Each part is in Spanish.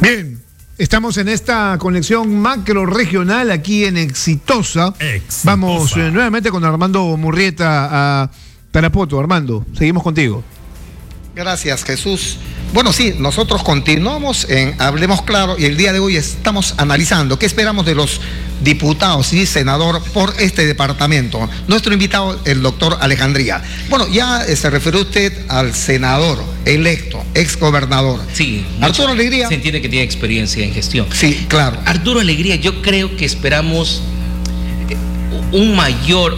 Bien, estamos en esta conexión macro regional aquí en Exitosa. Vamos nuevamente con Armando Murrieta a Tarapoto. Armando, seguimos contigo. Gracias, Jesús. Bueno, sí, nosotros continuamos en Hablemos Claro y el día de hoy estamos analizando qué esperamos de los diputados y senador por este departamento. Nuestro invitado, el doctor Alejandría. Bueno, ya se refirió usted al senador electo, exgobernador. Sí. Arturo Alegría. Se entiende que tiene experiencia en gestión. Sí, claro. Arturo Alegría, yo creo que esperamos un mayor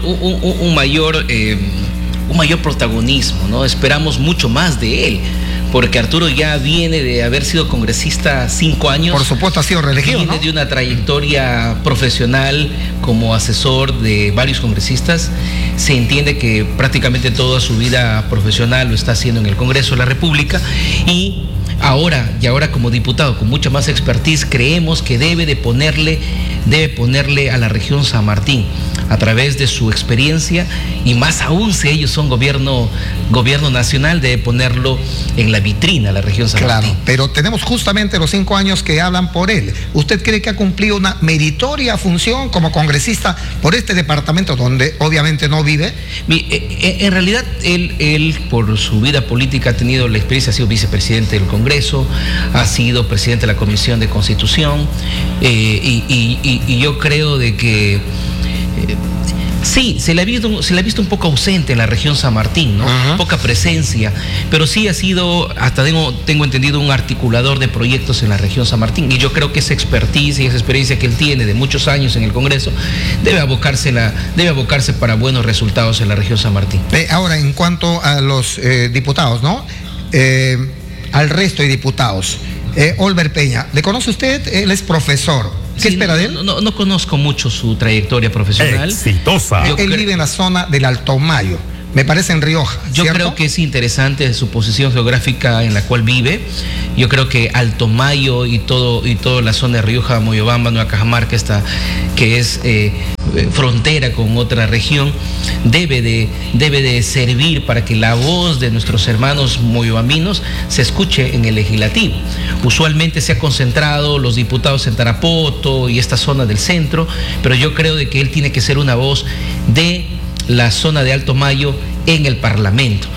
protagonismo, ¿no? Esperamos mucho más de él, porque Arturo ya viene de haber sido congresista 5 años. Por supuesto, ha sido reelegido, viene, ¿no?, de una trayectoria profesional como asesor de varios congresistas. Se entiende que prácticamente toda su vida profesional lo está haciendo en el Congreso de la República y ahora como diputado con mucha más expertise, creemos que debe ponerle a la región San Martín a través de su experiencia, y más aún si ellos son gobierno nacional, debe ponerlo en la vitrina la región San Martín. Claro, pero tenemos justamente los 5 años que hablan por él. ¿Usted cree que ha cumplido una meritoria función como congresista por este departamento donde obviamente no vive? En realidad él por su vida política ha tenido la experiencia, ha sido vicepresidente del Congreso, ha sido presidente de la Comisión de Constitución, y yo creo de que sí, se le ha visto un poco ausente en la región San Martín, ¿no? Poca presencia, pero sí ha sido, hasta tengo entendido, un articulador de proyectos en la región San Martín, y yo creo que esa expertise y esa experiencia que él tiene de muchos años en el Congreso debe abocarse para buenos resultados en la región San Martín. Ahora, en cuanto a los diputados, ¿no? Al resto de diputados, Olver Peña, ¿le conoce usted? Él es profesor. ¿Qué espera de él? No conozco mucho su trayectoria profesional. Exitosa. Él vive en la zona del Alto Mayo, me parece en Rioja. Yo creo que es interesante su posición geográfica en la cual vive. Yo creo que Alto Mayo y toda la zona de Rioja, Moyobamba, Nueva Cajamarca, que es frontera con otra región, debe de servir para que la voz de nuestros hermanos moyobambinos se escuche en el legislativo. Usualmente se ha concentrado los diputados en Tarapoto y esta zona del centro, pero yo creo de que él tiene que ser una voz de la zona de Alto Mayo en el Parlamento.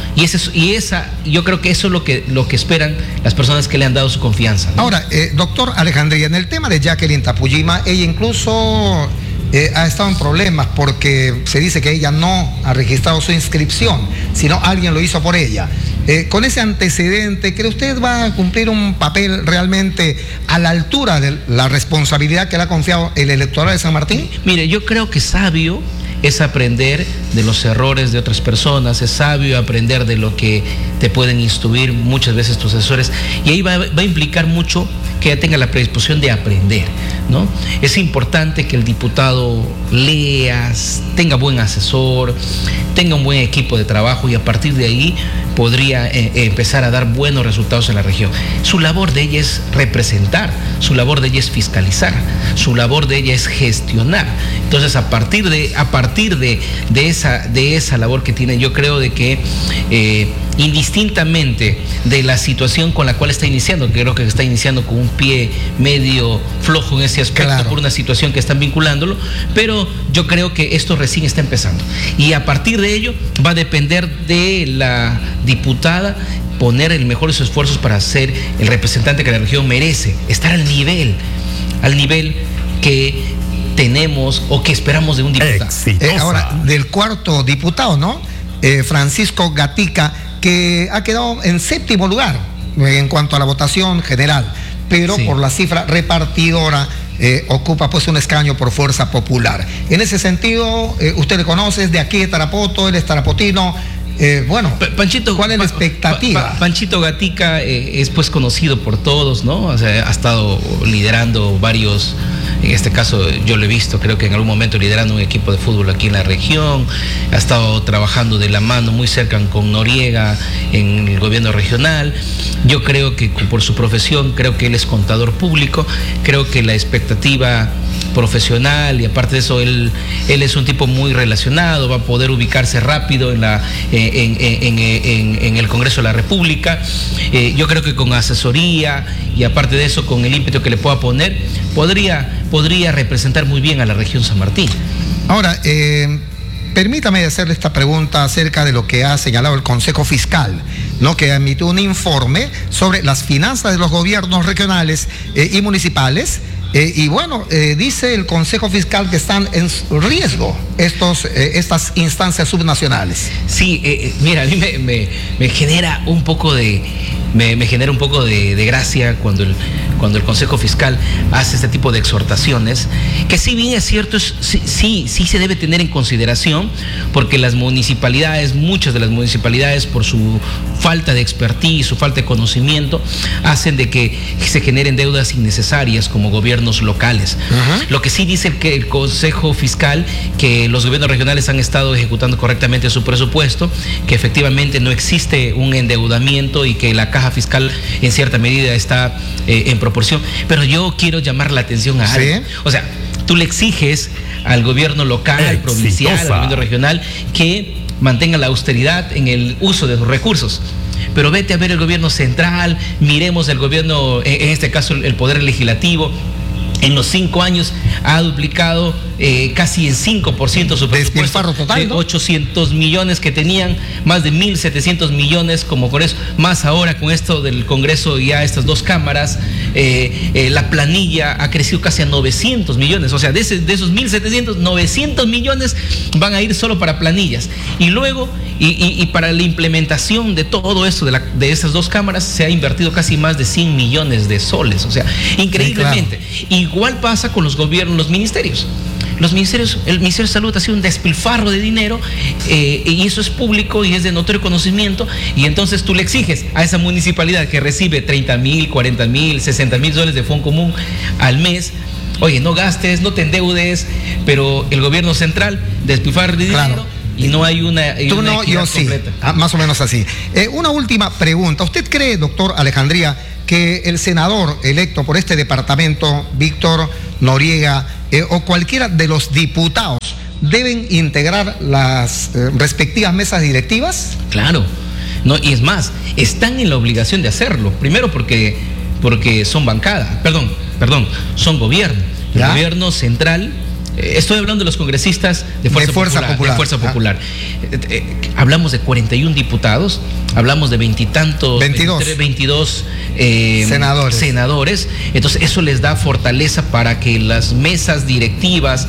Yo creo que eso es lo que esperan las personas que le han dado su confianza, ¿no? Ahora, doctor Alejandría, en el tema de Jacqueline Tapuyima, ella incluso ha estado en problemas porque se dice que ella no ha registrado su inscripción, sino alguien lo hizo por ella. Con ese antecedente, ¿cree usted va a cumplir un papel realmente a la altura de la responsabilidad que le ha confiado el electorado de San Martín? Mire, yo creo que sabio es aprender de los errores de otras personas, es sabio aprender de lo que te pueden instruir muchas veces tus asesores, y ahí va a implicar mucho que ella tenga la predisposición de aprender, ¿no? Es importante que el diputado lea, tenga buen asesor, tenga un buen equipo de trabajo, y a partir de ahí podría empezar a dar buenos resultados en la región. Su labor de ella es representar, su labor de ella es fiscalizar, su labor de ella es gestionar. Entonces, a partir de esa labor que tiene, yo creo de que indistintamente de la situación con la cual está iniciando, que creo que está iniciando con un pie medio flojo en ese aspecto, claro, por una situación que están vinculándolo, pero yo creo que esto recién está empezando, y a partir de ello va a depender de la diputada poner el mejor de sus esfuerzos para ser el representante que la región merece, estar al nivel que tenemos o que esperamos de un diputado. Ahora, del cuarto diputado, ¿no? Francisco Gatica, que ha quedado en 7º lugar en cuanto a la votación general, pero sí, por la cifra repartidora ocupa pues un escaño por fuerza popular. En ese sentido, usted le conoce, es de aquí de Tarapoto, él es tarapotino. Bueno, Panchito, ¿cuál es la expectativa? Panchito Gatica es pues conocido por todos, ¿no? O sea, ha estado liderando varios, en este caso yo lo he visto, creo que en algún momento liderando un equipo de fútbol aquí en la región, ha estado trabajando de la mano muy cerca con Noriega en el gobierno regional. Yo creo que por su profesión, creo que él es contador público, creo que la expectativa profesional, y aparte de eso él es un tipo muy relacionado, va a poder ubicarse rápido en el Congreso de la República. Yo creo que con asesoría y aparte de eso con el ímpetu que le pueda poner, podría representar muy bien a la región San Martín. Ahora, permítame hacerle esta pregunta acerca de lo que ha señalado el Consejo Fiscal, ¿no? Que emitió un informe sobre las finanzas de los gobiernos regionales y municipales. Y bueno, dice el Consejo Fiscal que están en riesgo estas instancias subnacionales. Sí, mira, a mí me genera un poco de gracia cuando el Consejo Fiscal hace este tipo de exhortaciones, que si bien es cierto, sí se debe tener en consideración, porque muchas de las municipalidades, por su falta de expertise, su falta de conocimiento, hacen de que se generen deudas innecesarias como gobiernos locales. Lo que sí dice el Consejo Fiscal, que los gobiernos regionales han estado ejecutando correctamente su presupuesto, que efectivamente no existe un endeudamiento y que la caja fiscal en cierta medida está en proporción. Pero yo quiero llamar la atención a algo. O sea, tú le exiges al gobierno local, al provincial, al gobierno regional, que mantenga la austeridad en el uso de sus recursos. Pero vete a ver el gobierno central, miremos el gobierno, en este caso el Poder Legislativo. En los 5 años ha duplicado casi en 5% su presupuesto total, ¿no? De 800 millones que tenían, más de 1.700 millones como con eso, más ahora con esto del Congreso y ya estas 2 cámaras, la planilla ha crecido casi a 900 millones, o sea, de esos 1.700, 900 millones van a ir solo para planillas. Y luego, y para la implementación de todo esto de esas 2 cámaras, se ha invertido casi más de 100 millones de soles, o sea, increíblemente. Sí, claro. Igual pasa con los gobiernos, los ministerios. El Ministerio de Salud ha sido un despilfarro de dinero, y eso es público y es de notorio conocimiento, y entonces tú le exiges a esa municipalidad que recibe 30,000, 40,000, 60,000 soles de fondo común al mes: oye, no gastes, no te endeudes, pero el gobierno central despilfarra de dinero. Claro. Y no hay una yo sí, más o menos así. Una última pregunta. ¿Usted cree, doctor Alejandría, que el senador electo por este departamento, Víctor Noriega, o cualquiera de los diputados, deben integrar las respectivas mesas directivas? Claro. No, y es más, están en la obligación de hacerlo. Primero porque son bancada, son gobierno. El gobierno central. Estoy hablando de los congresistas de Fuerza Popular. Hablamos de 41 diputados, hablamos de 22 senadores. Entonces eso les da fortaleza para que la mesa directiva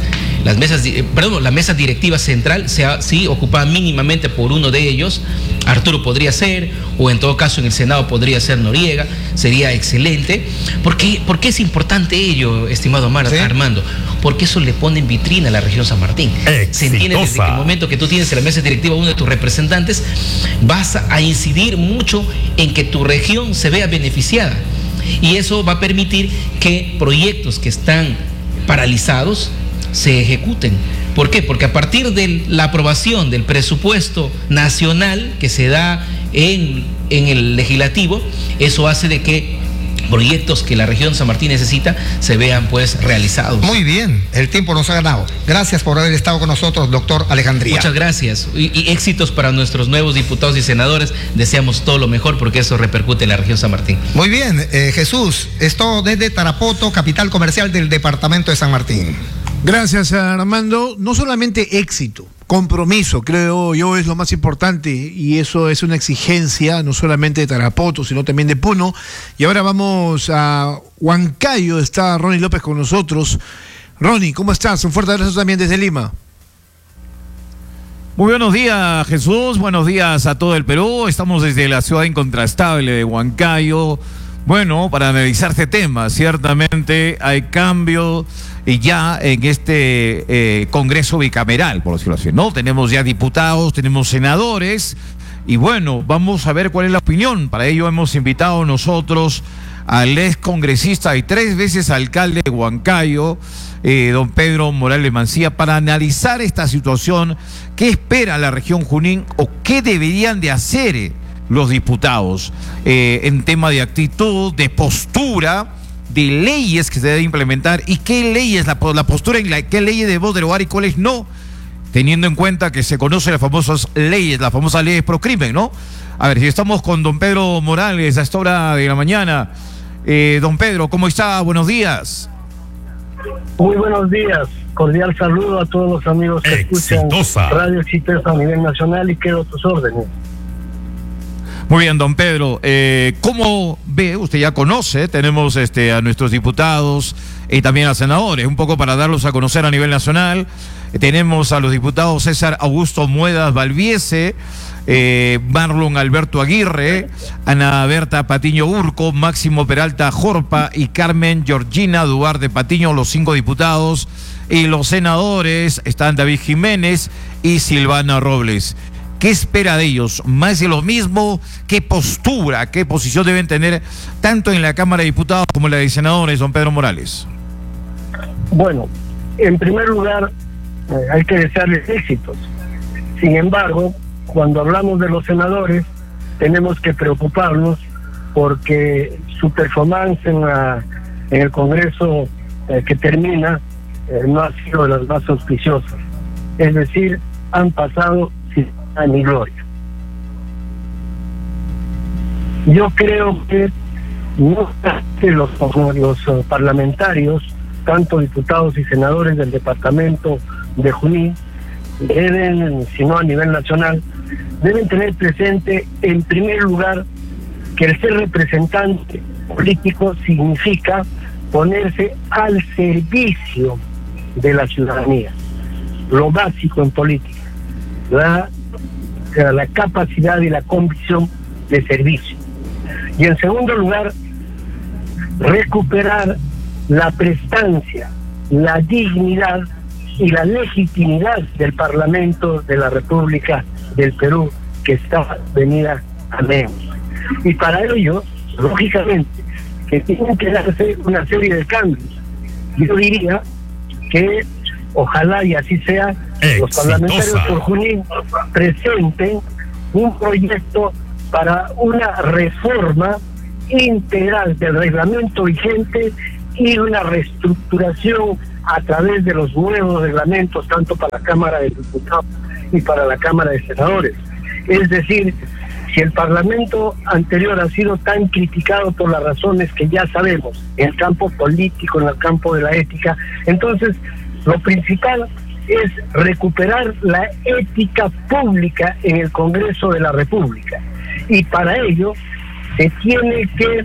central sea ocupada mínimamente por uno de ellos. Arturo podría ser, o en todo caso en el Senado podría ser Noriega, sería excelente. ¿Por qué es importante ello, estimado Armando? Porque eso le pone en vitrina a la región San Martín. Se entiende desde que el momento que tú tienes en la mesa directiva uno de tus representantes, vas a incidir mucho en que tu región se vea beneficiada. Y eso va a permitir que proyectos que están paralizados se ejecuten. ¿Por qué? Porque a partir de la aprobación del presupuesto nacional que se da en el legislativo, eso hace de que proyectos que la región San Martín necesita se vean pues realizados. Muy bien, el tiempo nos ha ganado. Gracias por haber estado con nosotros, doctor Alejandría. Muchas gracias y éxitos para nuestros nuevos diputados y senadores. Deseamos todo lo mejor porque eso repercute en la región San Martín. Muy bien, Jesús, esto desde Tarapoto, capital comercial del departamento de San Martín. Gracias, Armando. No solamente éxito, compromiso, creo yo, es lo más importante, y eso es una exigencia no solamente de Tarapoto, sino también de Puno. Y ahora vamos a Huancayo, está Ronnie López con nosotros. Ronnie, ¿cómo estás? Un fuerte abrazo también desde Lima. Muy buenos días, Jesús, buenos días a todo el Perú. Estamos desde la ciudad incontrastable de Huancayo. Bueno, para analizar este tema, ciertamente hay cambio ya en este Congreso bicameral, por decirlo así, ¿no? Tenemos ya diputados, tenemos senadores, y bueno, vamos a ver cuál es la opinión. Para ello hemos invitado nosotros al ex congresista y 3 veces alcalde de Huancayo, don Pedro Morales Mancía, para analizar esta situación. ¿Qué espera la región Junín o qué deberían de hacer los diputados en tema de actitud, de postura de leyes que se debe implementar y qué leyes, la postura en qué leyes debemos derogar y cuáles no, teniendo en cuenta que se conocen las famosas leyes pro crimen, ¿no? A ver, si estamos con don Pedro Morales a esta hora de la mañana. Don Pedro, ¿cómo está? Buenos días. Muy buenos días. Cordial saludo a todos los amigos que escuchan Radio Exitosa a nivel nacional y quedo a tus órdenes. Muy bien, don Pedro. ¿Cómo ve? Usted ya conoce, tenemos a nuestros diputados y también a senadores, un poco para darlos a conocer a nivel nacional. Tenemos a los diputados César Augusto Muedas Valviese, Marlon Alberto Aguirre, Ana Berta Patiño Urco, Máximo Peralta Jorpa y Carmen Georgina Duarte Patiño, los 5 diputados. Y los senadores están David Jiménez y Silvana Robles. ¿Qué espera de ellos? ¿Más de lo mismo? ¿Qué postura, qué posición deben tener tanto en la Cámara de Diputados como en la de Senadores, don Pedro Morales? Bueno, en primer lugar, hay que desearles éxitos. Sin embargo, cuando hablamos de los senadores, tenemos que preocuparnos porque su performance en el Congreso que termina no ha sido de las más auspiciosas. Es decir, han pasado sin pena ni gloria. Yo creo que no los parlamentarios, tanto diputados y senadores del departamento de Junín, deben, si no a nivel nacional, deben tener presente en primer lugar que el ser representante político significa ponerse al servicio de la ciudadanía, lo básico en política, la capacidad y la convicción de servicio. Y en segundo lugar, recuperar la prestancia, la dignidad y la legitimidad del Parlamento de la República del Perú, que está venida a menos. Y para ello, lógicamente, que tienen que darse una serie de cambios. Yo diría que ojalá y así sea, los parlamentarios por Junín presenten un proyecto para una reforma integral del reglamento vigente y una reestructuración a través de los nuevos reglamentos, tanto para la Cámara de Diputados y para la Cámara de Senadores. Es decir, si el Parlamento anterior ha sido tan criticado por las razones que ya sabemos, en el campo político, en el campo de la ética, entonces lo principal es recuperar la ética pública en el Congreso de la República. Y para ello se tiene que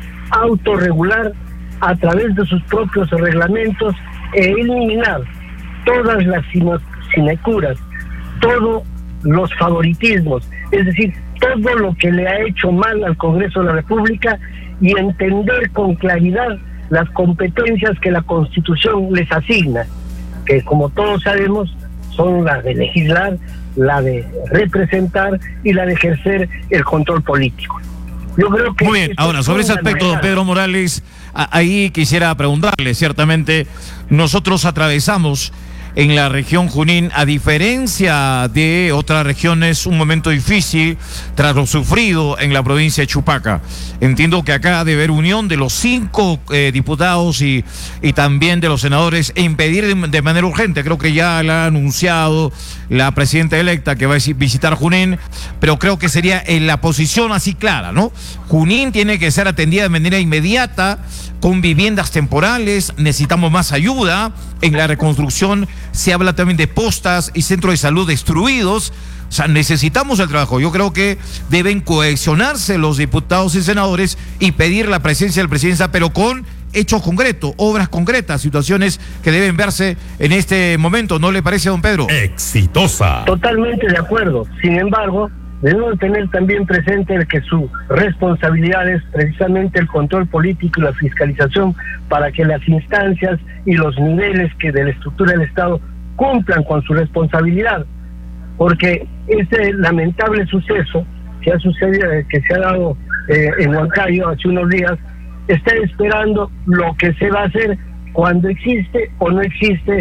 autorregular a través de sus propios reglamentos e eliminar todas las sinecuras, todos los favoritismos, es decir, todo lo que le ha hecho mal al Congreso de la República y entender con claridad las competencias que la Constitución les asigna, que como todos sabemos son la de legislar, la de representar y la de ejercer el control político. Yo creo que muy bien, ahora sobre ese aspecto, don Pedro Morales, ahí quisiera preguntarle, ciertamente nosotros atravesamos en la región Junín, a diferencia de otras regiones, un momento difícil tras lo sufrido en la provincia de Chupaca. Entiendo que acá debe haber unión de los 5 diputados y también de los senadores e impedir de manera urgente. Creo que ya la ha anunciado la presidenta electa que va a visitar Junín, pero creo que sería en la posición así clara, ¿no? Junín tiene que ser atendida de manera inmediata, con viviendas temporales, necesitamos más ayuda en la reconstrucción, se habla también de postas y centros de salud destruidos, o sea, necesitamos el trabajo. Yo creo que deben cohesionarse los diputados y senadores y pedir la presencia del presidente, pero con hechos concretos, obras concretas, situaciones que deben verse en este momento, ¿no le parece, don Pedro? Exitosa. Totalmente de acuerdo, sin embargo, debemos tener también presente el que su responsabilidad es precisamente el control político y la fiscalización para que las instancias y los niveles que de la estructura del Estado cumplan con su responsabilidad, porque este lamentable suceso que ha sucedido, que se ha dado en Huancayo hace unos días, está esperando lo que se va a hacer cuando existe o no existe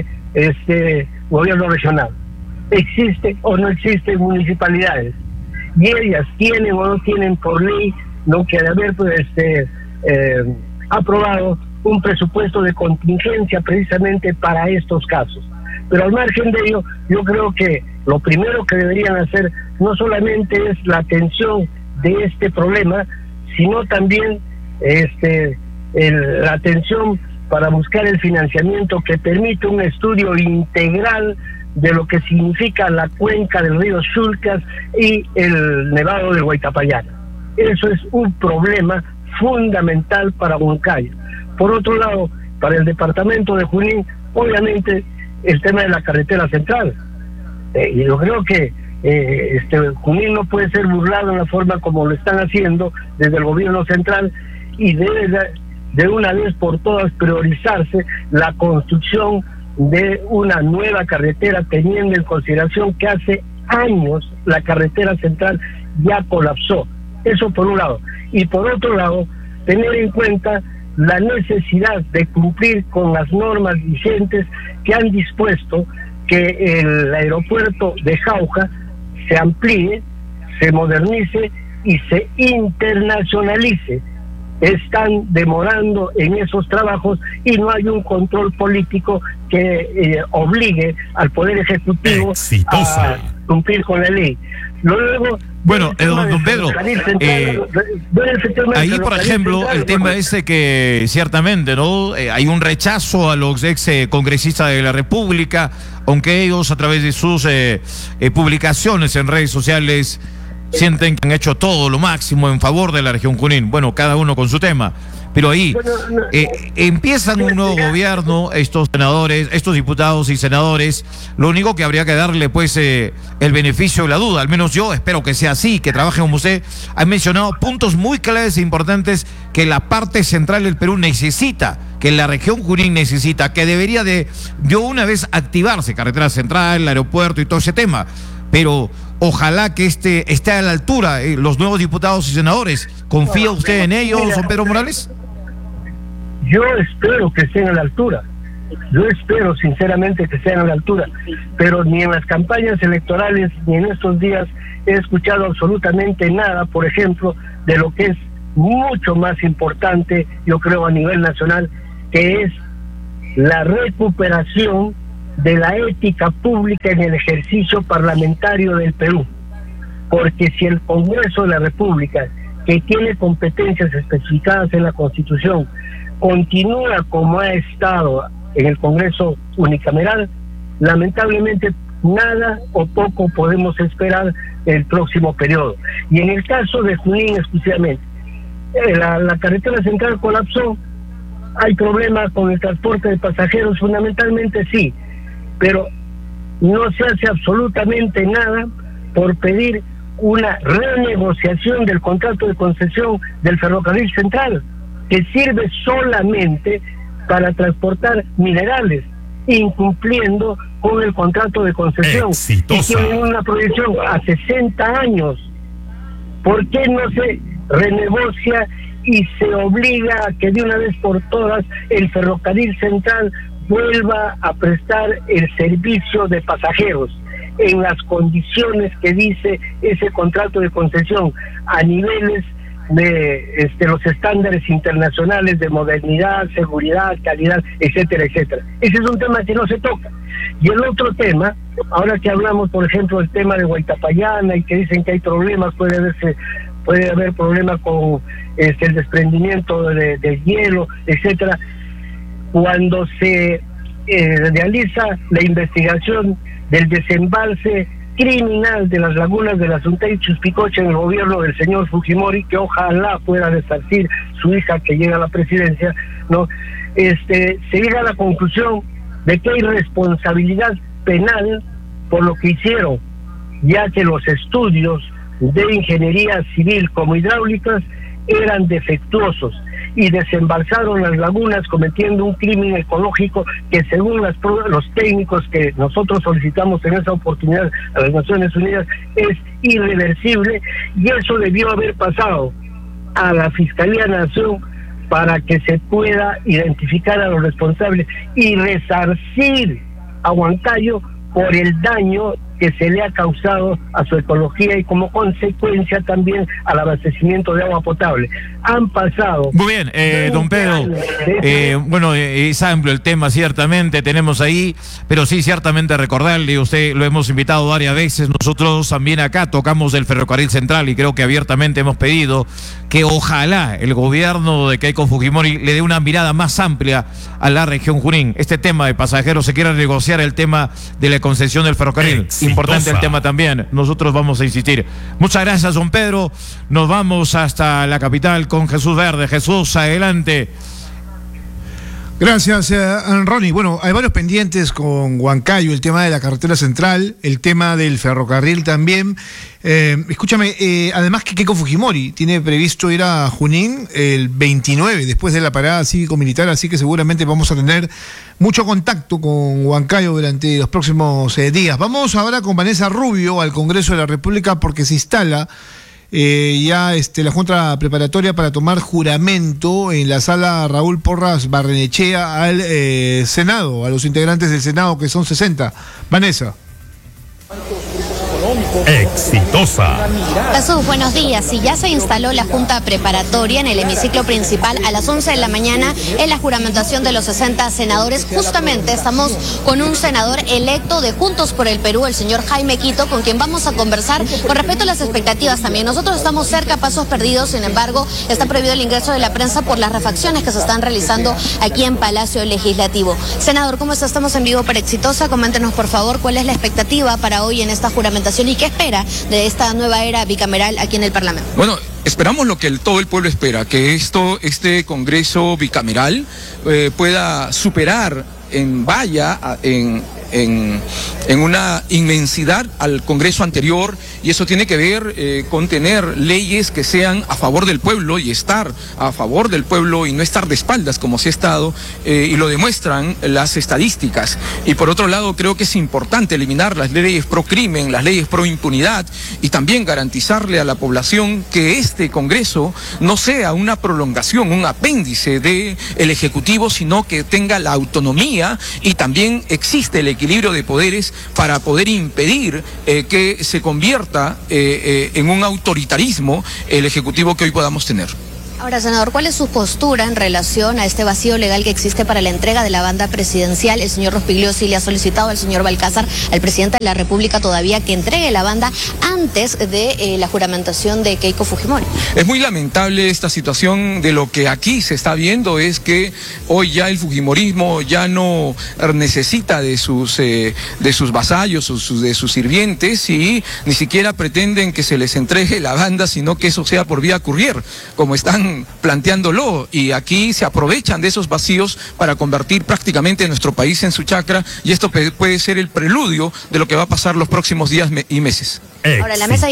gobierno regional, existe o no existen municipalidades. Y ellas tienen o no tienen por ley, no quiere haber aprobado un presupuesto de contingencia precisamente para estos casos. Pero al margen de ello, yo creo que lo primero que deberían hacer no solamente es la atención de este problema, sino también la atención para buscar el financiamiento que permite un estudio integral de lo que significa la cuenca del río Chulcas y el nevado del Huaytapallana. Eso es un problema fundamental para Huancayo. Por otro lado, para el departamento de Junín, obviamente el tema de la carretera central. Y yo creo que Junín no puede ser burlado en la forma como lo están haciendo desde el gobierno central, y debe de una vez por todas priorizarse la construcción de una nueva carretera, teniendo en consideración que hace años la carretera central ya colapsó. Eso por un lado. Y por otro lado, tener en cuenta la necesidad de cumplir con las normas vigentes que han dispuesto que el aeropuerto de Jauja se amplíe, se modernice y se internacionalice. Están demorando en esos trabajos y no hay un control político que obligue al Poder Ejecutivo a cumplir con la ley. Luego, bueno, don Pedro, ahí por ejemplo el tema ese que ciertamente no hay un rechazo a los ex congresistas de la República, aunque ellos a través de sus publicaciones en redes sociales sienten que han hecho todo lo máximo en favor de la región Junín. Bueno, cada uno con su tema. Pero ahí empiezan un nuevo gobierno, estos senadores, estos diputados y senadores. Lo único que habría que darle pues el beneficio de la duda, al menos yo espero que sea así, que trabajen como usted. Han mencionado puntos muy claves e importantes que la parte central del Perú necesita, que la región Junín necesita, que debería de una vez activarse, carretera central, el aeropuerto y todo ese tema. Pero ojalá que esté a la altura, los nuevos diputados y senadores. ¿Confía usted en ellos, don Pedro Morales? Yo espero que estén a la altura. Yo espero sinceramente que sean a la altura. Pero ni en las campañas electorales ni en estos días he escuchado absolutamente nada, por ejemplo, de lo que es mucho más importante, yo creo, a nivel nacional, que es la recuperación de la ética pública en el ejercicio parlamentario del Perú. Porque si el Congreso de la República, que tiene competencias especificadas en la Constitución, continúa como ha estado en el Congreso unicameral, lamentablemente nada o poco podemos esperar el próximo periodo. Y en el caso de Junín exclusivamente, la carretera central colapsó, hay problemas con el transporte de pasajeros, fundamentalmente sí, pero no se hace absolutamente nada por pedir una renegociación del contrato de concesión del ferrocarril central, que sirve solamente para transportar minerales, incumpliendo con el contrato de concesión. Exitosa. Y tienen una proyección a 60 años. ¿Por qué no se renegocia y se obliga a que de una vez por todas el ferrocarril central vuelva a prestar el servicio de pasajeros en las condiciones que dice ese contrato de concesión, a niveles de los estándares internacionales de modernidad, seguridad, calidad, etcétera, etcétera? Ese es un tema que no se toca. Y el otro tema, ahora que hablamos, por ejemplo, del tema de Huaytapallana y que dicen que hay problemas, puede haber problemas con el desprendimiento de hielo, etcétera. Cuando se realiza la investigación del desembalse criminal de las lagunas de la Asunta y Chuspicocha en el gobierno del señor Fujimori, que ojalá pueda resarcir su hija que llega a la presidencia, ¿no? Se llega a la conclusión de que hay responsabilidad penal por lo que hicieron, ya que los estudios de ingeniería civil como hidráulicas eran defectuosos y desembalsaron las lagunas cometiendo un crimen ecológico que, según los técnicos que nosotros solicitamos en esa oportunidad a las Naciones Unidas, es irreversible, y eso debió haber pasado a la Fiscalía de la Nación para que se pueda identificar a los responsables y resarcir a Huancayo por el daño que se le ha causado a su ecología y como consecuencia también al abastecimiento de agua potable. Han pasado... Muy bien, don Pedro, bueno, es amplio el tema, ciertamente, tenemos ahí, pero sí, ciertamente recordarle, usted lo hemos invitado varias veces, nosotros también acá tocamos el ferrocarril central y creo que abiertamente hemos pedido que ojalá el gobierno de Keiko Fujimori le dé una mirada más amplia a la región Junín. Este tema de pasajeros, se quiere negociar el tema de la concesión del ferrocarril. Exitosa. Importante el tema también, nosotros vamos a insistir. Muchas gracias, don Pedro. Nos vamos hasta la capital con Jesús Verde. Jesús, adelante. Gracias, Ronnie. Bueno, hay varios pendientes con Huancayo, el tema de la carretera central, el tema del ferrocarril también. Escúchame, además que Keiko Fujimori tiene previsto ir a Junín el 29, después de la parada cívico-militar, así que seguramente vamos a tener mucho contacto con Huancayo durante los próximos días. Vamos ahora con Vanessa Rubio al Congreso de la República porque se instala ya la Junta Preparatoria para tomar juramento en la sala Raúl Porras Barrenechea al Senado, a los integrantes del Senado, que son 60. Vanessa. Exitosa. Jesús, buenos días. Y ya se instaló la Junta Preparatoria en el hemiciclo principal a las 11 de la mañana en la juramentación de los 60 senadores. Justamente estamos con un senador electo de Juntos por el Perú, el señor Jaime Quito, con quien vamos a conversar con respecto a las expectativas también. Nosotros estamos cerca, pasos perdidos, sin embargo, está prohibido el ingreso de la prensa por las refacciones que se están realizando aquí en Palacio Legislativo. Senador, ¿cómo está? Estamos en vivo para Exitosa. Coméntenos, por favor, cuál es la expectativa para hoy en esta juramentación y qué espera de esta nueva era bicameral aquí en el Parlamento. Bueno, esperamos lo que todo el pueblo espera, que este Congreso bicameral pueda superar en una inmensidad al Congreso anterior, y eso tiene que ver con tener leyes que sean a favor del pueblo y estar a favor del pueblo y no estar de espaldas como se ha estado, y lo demuestran las estadísticas. Y por otro lado, creo que es importante eliminar las leyes pro crimen, las leyes pro impunidad, y también garantizarle a la población que este Congreso no sea una prolongación, un apéndice del Ejecutivo, sino que tenga la autonomía y también existe el equilibrio de poderes para poder impedir que se convierta en un autoritarismo el Ejecutivo que hoy podamos tener. Ahora, senador, ¿cuál es su postura en relación a este vacío legal que existe para la entrega de la banda presidencial? El señor Rospigliosi le ha solicitado al señor Balcázar, al presidente de la República, todavía que entregue la banda antes de la juramentación de Keiko Fujimori. Es muy lamentable esta situación. De lo que aquí se está viendo es que hoy ya el fujimorismo ya no necesita de sus vasallos, de sus sirvientes, y ni siquiera pretenden que se les entregue la banda, sino que eso sea por vía courier, como están planteándolo, y aquí se aprovechan de esos vacíos para convertir prácticamente nuestro país en su chacra, y esto puede ser el preludio de lo que va a pasar los próximos días y meses. Ahora, la mesa